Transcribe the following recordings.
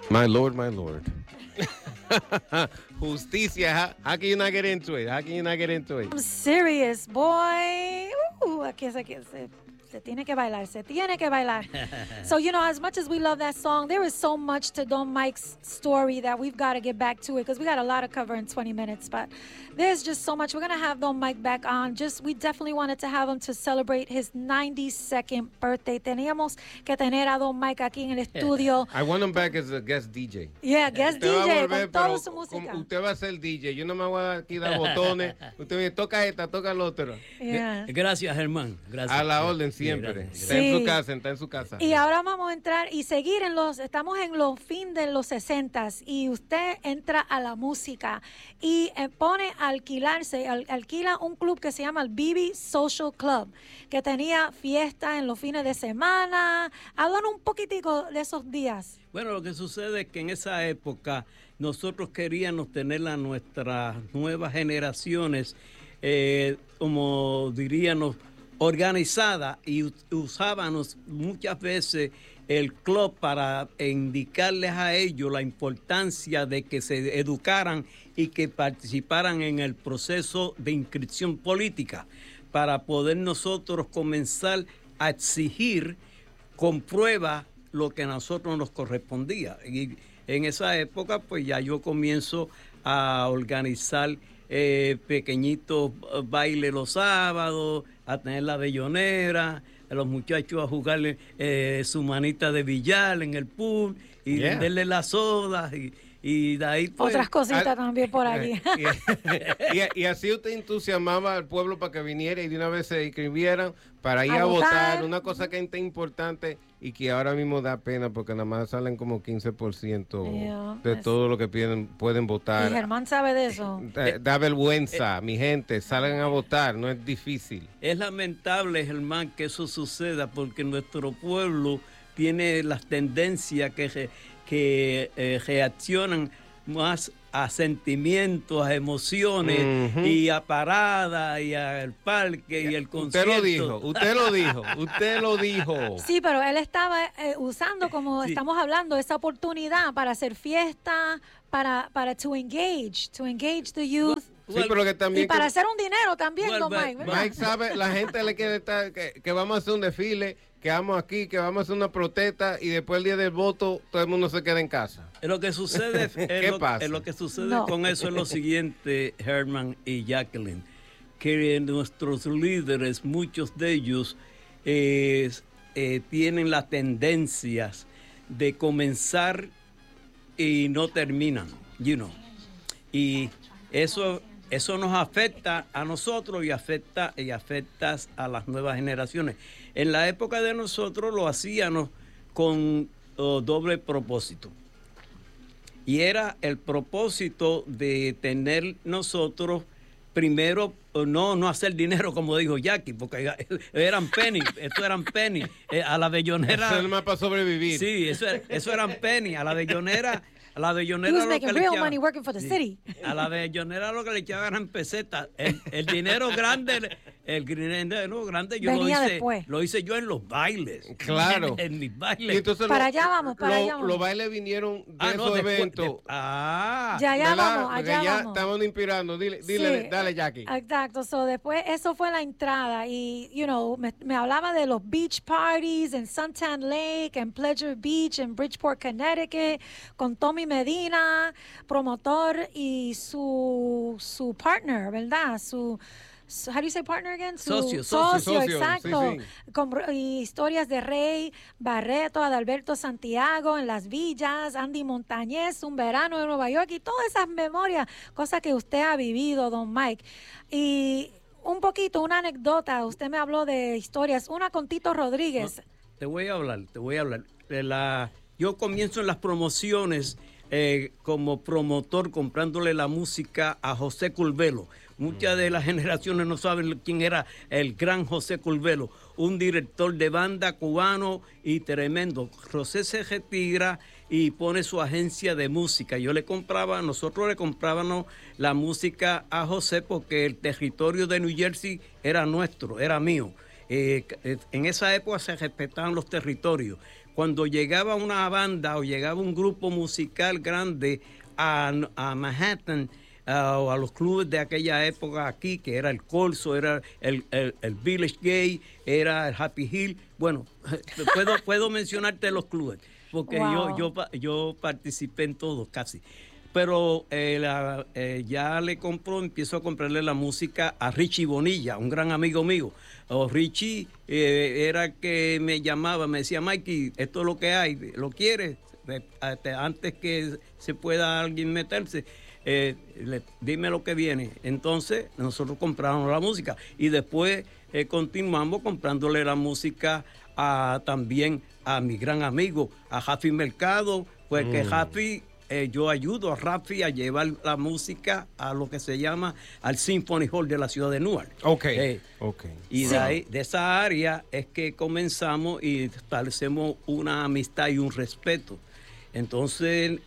My lord, my lord. Justicia. How can you not get into it? How can you not get into it? I'm serious, boy. Aquí se tiene que bailar, se tiene que bailar. So, as much as we love that song, there is so much to Don Mike's story that we've got to get back to it because we got a lot to cover in 20 minutes. But there's just so much. We're going to have Don Mike back on. We definitely wanted to have him to celebrate his 92nd birthday. Teníamos que tener a Don Mike aquí en el estudio. I want him back as a guest DJ. Yeah, guest DJ con toda su música. Usted va a ser DJ. Yo no me voy a aquí dar botones. Usted me toca esta, toca el otro. Yeah. Gracias, Germán. Gracias. A la orden siempre. Está en su casa. Y ahora vamos a entrar y seguir estamos en los fin de los 60s y usted entra a la música y pone a alquila un club que se llama el BB Social Club, que tenía fiestas en los fines de semana. Háblanos un poquitico de esos días. Bueno, lo que sucede es que en esa época nosotros queríamos tener a nuestras nuevas generaciones, como diríamos, organizada, y usábamos muchas veces el club para indicarles a ellos la importancia de que se educaran y que participaran en el proceso de inscripción política para poder nosotros comenzar a exigir con prueba lo que a nosotros nos correspondía. Y en esa época pues ya yo comienzo a organizar pequeñitos bailes los sábados, a tener la bellonera, a los muchachos a jugarle su manita de billar en el pool y venderle las sodas y de ahí pues, otras cositas también por allí. Y así usted entusiasmaba al pueblo para que viniera y de una vez se inscribieran para ir a votar. Una cosa que es importante y que ahora mismo da pena porque nada más salen como 15% de todo lo que pueden votar. Y Germán sabe de eso. Da vergüenza, mi gente, salgan a votar, no es difícil. Es lamentable, Germán, que eso suceda porque nuestro pueblo tiene las tendencias que reaccionan más a sentimientos, a emociones y a paradas y al parque y el concierto. Usted lo dijo. Sí, pero él estaba usando, como estamos hablando, esa oportunidad para hacer fiesta, para to engage the youth. Sí, pero que también y para hacer un dinero también, don Mike. Mike sabe, la gente le quiere estar, que vamos a hacer un desfile, que vamos aquí, que vamos a hacer una protesta y después el día del voto todo el mundo se queda en casa. Lo que sucede, lo que sucede con eso es lo siguiente, Herman y Jacqueline, que nuestros líderes, muchos de ellos tienen las tendencias de comenzar y no terminan, y eso nos afecta a nosotros y afecta a las nuevas generaciones. En la época de nosotros lo hacíamos con doble propósito. Y era el propósito de tener nosotros, primero, no hacer dinero, como dijo Jackie, porque eran penny, esto eran penny. A la bellonera. Eso es más para sobrevivir. Sí, eso eran penny. A la bellonera. A la bellonera he was making real money working for the city. A la bellonera lo que le echaban eran pesetas. El dinero grande, yo lo hice yo en los bailes. Claro. En mis bailes. Y entonces para allá vamos. Los bailes vinieron de esos eventos. Allá vamos. Ya estamos inspirando. Dale, Jackie. Exacto. So después, eso fue la entrada. Y, me hablaba de los beach parties en Suntan Lake, en Pleasure Beach, en Bridgeport, Connecticut, con Tommy Medina, promotor, y su partner, ¿verdad? How do you say partner again? Socio, exacto. Sí. Con historias de Rey Barreto, Adalberto Santiago en Las Villas, Andy Montañez, un verano en Nueva York y todas esas memorias, cosas que usted ha vivido, don Mike. Y un poquito, una anécdota, usted me habló de historias, una con Tito Rodríguez. No, te voy a hablar. Yo comienzo en las promociones como promotor comprándole la música a José Curvelo. Muchas de las generaciones no saben quién era el gran José Curvelo, un director de banda cubano y tremendo. José se retira y pone su agencia de música. Nosotros le comprábamos la música a José porque el territorio de New Jersey era nuestro, era mío. En esa época se respetaban los territorios. cuando llegaba una banda o llegaba un grupo musical grande a Manhattan, o a los clubes de aquella época aquí, que era el Corso, era el Village Gay, era el Happy Hill. Bueno, puedo mencionarte los clubes, porque yo participé en todos casi. Pero ya empiezo a comprarle la música a Richie Bonilla, un gran amigo mío. Richie era el que me llamaba, me decía, Mikey, esto es lo que hay, ¿lo quieres? Antes que se pueda alguien meterse. Dime lo que viene. Entonces nosotros compramos la música y después continuamos comprándole la música también a mi gran amigo, a Rafi Mercado, pues que Rafi, yo ayudo a Rafi a llevar la música a lo que se llama al Symphony Hall de la ciudad de Newark. Y de esa área es que comenzamos y establecemos una amistad y un respeto. Entonces,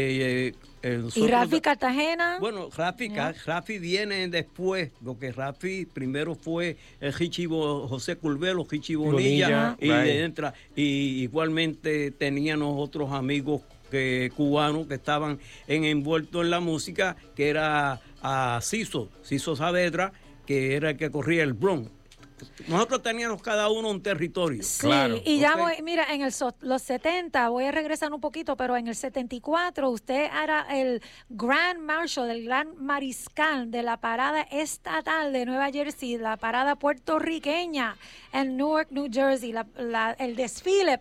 ¿y Rafi Cartagena? Bueno, Rafi viene después, porque Rafi primero fue Richie José Curvelo, Richie Bonilla, y igualmente teníamos otros amigos cubanos que estaban envueltos en la música, que era Ciso Saavedra, que era el que corría el Bronx. Nosotros teníamos cada uno un territorio. Sí, claro. Y ya mira, en los 70, voy a regresar un poquito, pero en el 74 usted era el Grand Marshal, el Gran Mariscal de la parada estatal de Nueva Jersey, la parada puertorriqueña en Newark, New Jersey, el desfile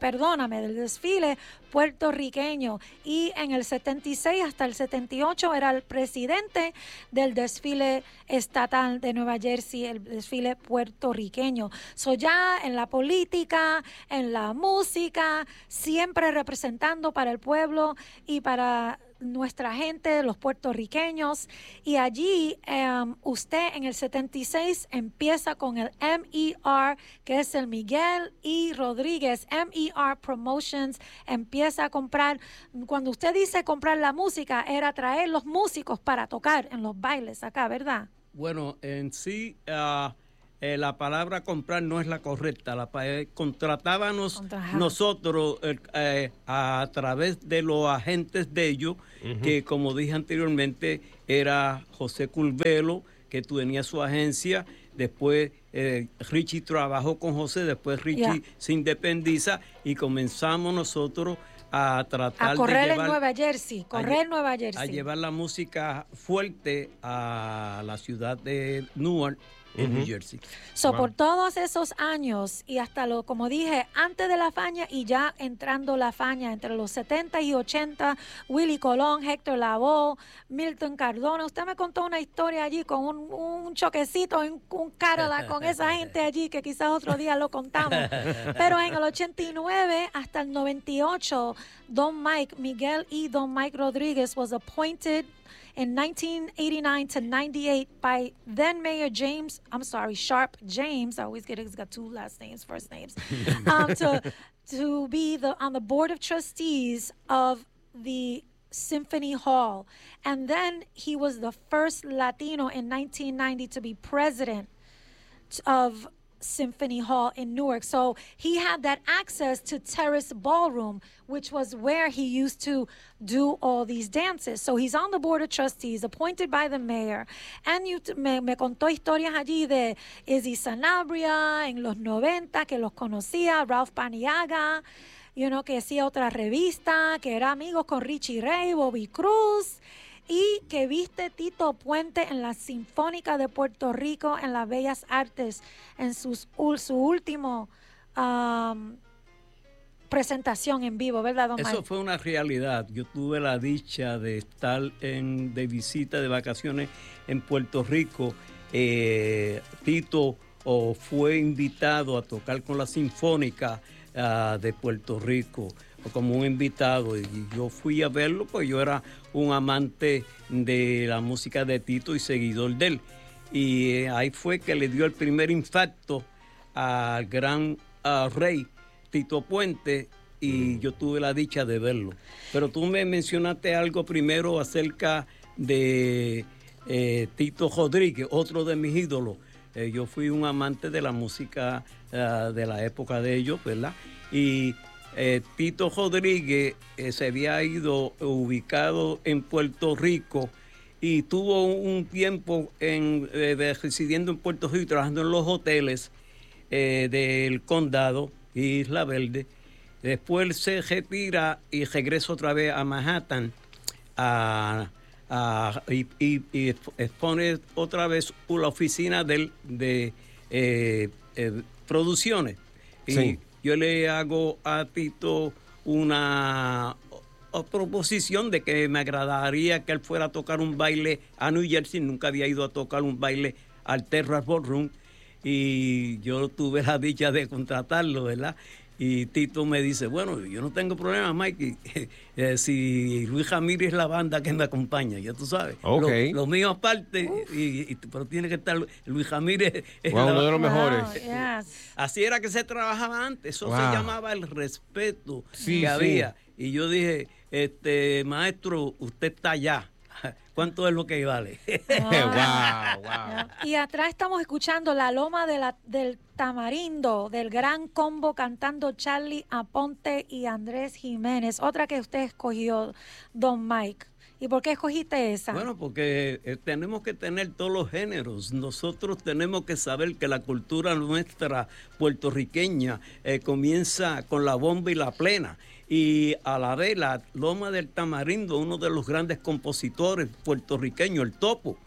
puertorriqueño. Y en el 76 hasta el 78 era el presidente del desfile estatal de Nueva Jersey, el desfile puertorriqueño. So ya en la política, en la música, siempre representando para el pueblo y para nuestra gente, los puertorriqueños. Y allí usted en el 76 empieza con el MER, que es el Miguel y Rodríguez MER Promotions. Empieza a comprar, cuando usted dice comprar la música, era traer los músicos para tocar en los bailes acá, ¿verdad? Bueno, en sí la palabra comprar no es la correcta. Contratábamos nosotros a través de los agentes de ellos, que como dije anteriormente, era José Curvelo, que tenía su agencia. Después Richie trabajó con José, después Richie se independiza y comenzamos nosotros a tratar de correr llevar, en Nueva Jersey, Nueva Jersey. A llevar la música fuerte a la ciudad de Newark, en New Jersey. Por todos esos años y hasta como dije, antes de la Faña y ya entrando la Faña, entre los 70 y 80, Willy Colón, Héctor Lavoe, Milton Cardona. Usted me contó una historia allí con un choquecito en un Cadillac con esa gente allí, que quizás otro día lo contamos. Pero en el 89 hasta el 98, Miguel y Don Mike Rodríguez was appointed in 1989 to 98 by then Mayor Sharp James. I always get it, he's got two last names, first names. To be on the board of trustees of the Symphony Hall. And then he was the first Latino in 1990 to be president of Symphony Hall in Newark. So he had that access to Terrace Ballroom, which was where he used to do all these dances. So he's on the board of trustees, appointed by the mayor. And me contó historias allí de Izzy Sanabria en los 90, que los conocía, Ralph Paniagua, que hacía otra revista, que era amigo con Richie Ray, Bobby Cruz, y que viste Tito Puente en la Sinfónica de Puerto Rico en las Bellas Artes en su último presentación en vivo, ¿verdad, don Mike? Eso fue una realidad. Yo tuve la dicha de estar de visita de vacaciones en Puerto Rico. Tito fue invitado a tocar con la Sinfónica de Puerto Rico como un invitado, y yo fui a verlo, pues yo era un amante de la música de Tito y seguidor de él, y ahí fue que le dio el primer infarto al gran rey Tito Puente, y yo tuve la dicha de verlo. Pero tú me mencionaste algo primero acerca de Tito Rodríguez, otro de mis ídolos. Yo fui un amante de la música de la época de ellos, ¿verdad? Y Tito Rodríguez se había ido ubicado en Puerto Rico y tuvo un tiempo residiendo en Puerto Rico y trabajando en los hoteles del condado Isla Verde. Después se retira y regresa otra vez a Manhattan y expone otra vez la oficina de producciones. Sí. Y yo le hago a Tito una proposición de que me agradaría que él fuera a tocar un baile a New Jersey. Nunca había ido a tocar un baile al Terrace Ballroom y yo tuve la dicha de contratarlo, ¿verdad? Y Tito me dice, bueno, yo no tengo problema, Mikey, si Luis Ramírez es la banda que me acompaña, ya tú sabes. Okay. Lo mío aparte, pero tiene que estar Luis Ramírez. Uno de los mejores. Yes. Así era que se trabajaba antes, eso se llamaba el respeto que había. Y yo dije, maestro, usted está allá. ¿Cuánto es lo que vale? Wow. Y atrás estamos escuchando La Loma del Tamarindo, del Gran Combo, cantando Charlie Aponte y Andrés Jiménez. Otra que usted escogió, Don Mike. ¿Y por qué escogiste esa? Bueno, porque tenemos que tener todos los géneros. Nosotros tenemos que saber que la cultura nuestra puertorriqueña comienza con la bomba y la plena. Y a la vez la Loma del Tamarindo, uno de los grandes compositores puertorriqueños, el Topo.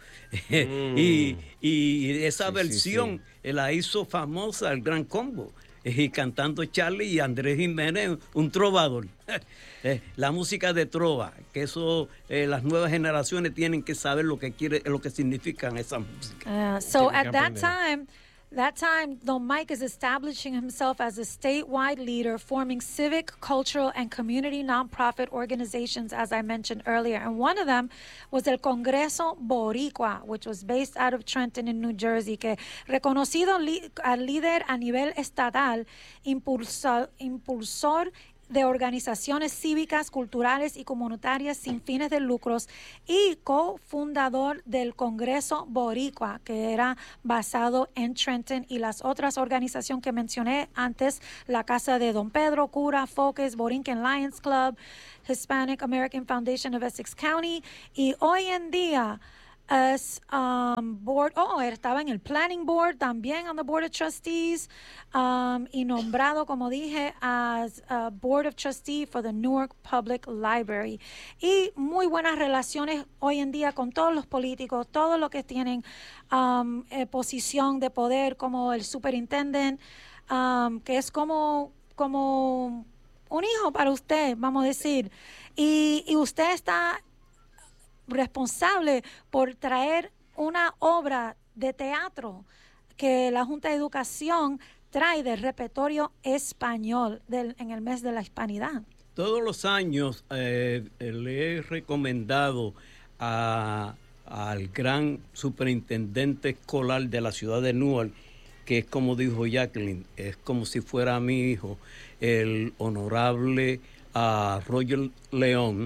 Y esa versión la hizo famosa el Gran Combo. Y cantando Charlie y Andrés Jiménez, un trovador. La música de trova, que eso las nuevas generaciones tienen que saber lo que significan esas músicas. So at that time, Don Mike is establishing himself as a statewide leader, forming civic, cultural, and community nonprofit organizations, as I mentioned earlier. And one of them was el Congreso Boricua, which was based out of Trenton in New Jersey, que reconocido al líder a nivel estatal, impulsor de organizaciones cívicas, culturales y comunitarias sin fines de lucros y cofundador del Congreso Boricua, que era basado en Trenton, y las otras organizaciones que mencioné antes, la Casa de Don Pedro, Cura, Focus, Borinquen Lions Club, Hispanic American Foundation of Essex County, y hoy en día es estaba en el Planning Board, también on the Board of Trustees, y nombrado, como dije, as Board of Trustees for the Newark Public Library. Y muy buenas relaciones hoy en día con todos los políticos, todos los que tienen posición de poder, como el superintendente, que es como un hijo para usted, vamos a decir. Y usted está responsable por traer una obra de teatro que la Junta de Educación trae del repertorio español en el mes de la hispanidad. Todos los años le he recomendado al gran superintendente escolar de la ciudad de Newark, que es como dijo Jacqueline, es como si fuera mi hijo, el honorable Roger León,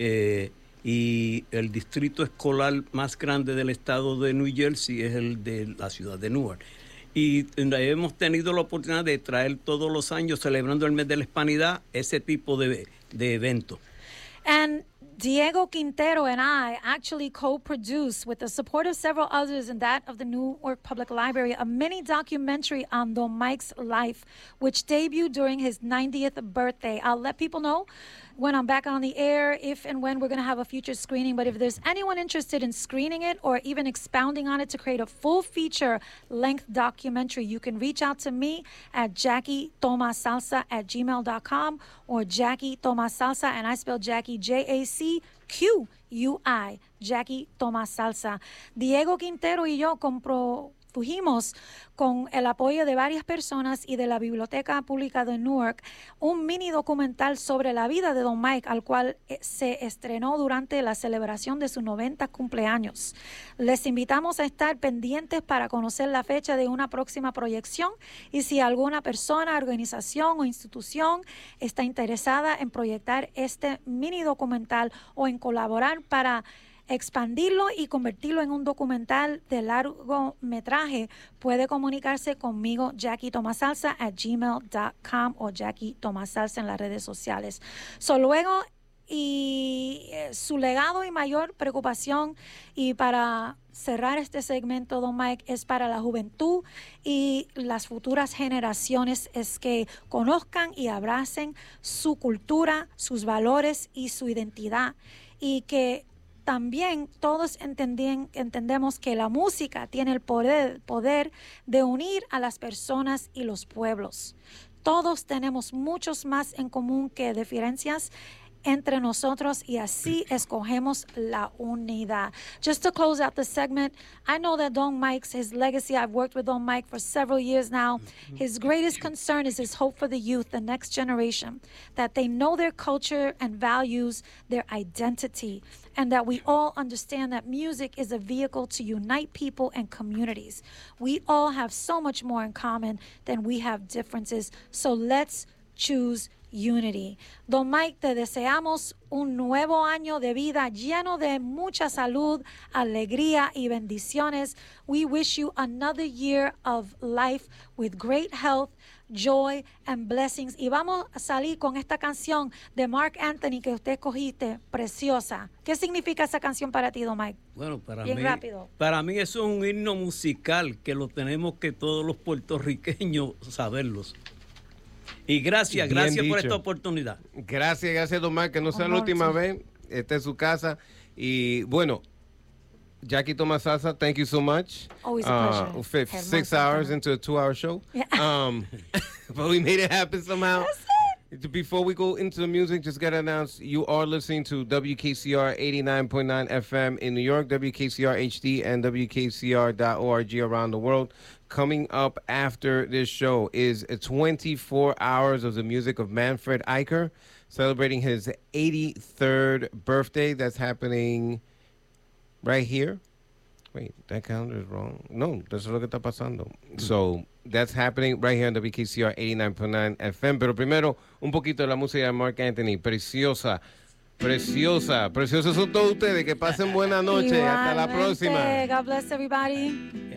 y el distrito escolar más grande del estado de New Jersey es el de la ciudad de Newark. Y hemos tenido la oportunidad de traer todos los años, celebrando el mes de la Hispanidad, ese tipo de eventos. And Diego Quintero and I actually co-produced, with the support of several others and that of the Newark Public Library, a mini documentary on Don Mike's life, which debuted during his 90th birthday. I'll let people know when I'm back on the air if and when we're going to have a future screening. But if there's anyone interested in screening it or even expounding on it to create a full feature-length documentary, you can reach out to me at JackieTomaSalsa@gmail.com or Jackie Tomas Salsa, and I spell Jackie JACQUI, Jackie Tomas Salsa. Diego Quintero y yo produjimos, con el apoyo de varias personas y de la Biblioteca Pública de Newark, un mini documental sobre la vida de Don Mike, al cual se estrenó durante la celebración de su 90 cumpleaños. Les invitamos a estar pendientes para conocer la fecha de una próxima proyección, y si alguna persona, organización o institución está interesada en proyectar este mini documental o en colaborar para expandirlo y convertirlo en un documental de largometraje, puede comunicarse conmigo, Jackie Tomasalsa, @gmail.com o Jackie Tomasalsa en las redes sociales. Luego, y su legado y mayor preocupación, y para cerrar este segmento, Don Mike, es para la juventud y las futuras generaciones, es que conozcan y abracen su cultura, sus valores y su identidad, y que también todos entendemos que la música tiene el poder de unir a las personas y los pueblos. Todos tenemos muchos más en común que diferencias entre nosotros, y así escogemos la unidad. Just to close out the segment, I know that Don Mike's, his legacy, I've worked with Don Mike for several years now. His greatest concern is his hope for the youth, the next generation, that they know their culture and values their identity, and that we all understand that music is a vehicle to unite people and communities. We all have so much more in common than we have differences, so let's choose unity. Don Mike, te deseamos un nuevo año de vida lleno de mucha salud, alegría y bendiciones. We wish you another year of life with great health, joy and blessings. Y vamos a salir con esta canción de Mark Anthony que usted escogiste, Preciosa. ¿Qué significa esa canción para ti, Don Mike? Bueno, rápido. Para mí eso es un himno musical que lo tenemos que todos los puertorriqueños saberlos. Y gracias por esta oportunidad. Gracias, Don Mike, que no sea la última vez. Esta es su casa. Y bueno, Jackie Tomasalsa, thank you so much. Always a pleasure. 6 hours into a 2-hour show. Yeah. But we made it happen somehow. Before we go into the music, just got to announce you are listening to WKCR 89.9 FM in New York, WKCR HD, and WKCR.org around the world. Coming up after this show is 24 hours of the music of Manfred Eicher, celebrating his 83rd birthday. That's happening right here. Wait, that calendar is wrong. No, that's lo que está pasando. So, that's happening right here on WKCR 89.9 FM. Pero primero, un poquito de la música de Mark Anthony. Preciosa. Preciosos son todos ustedes. Que pasen buena noche. Hasta la próxima. God bless everybody.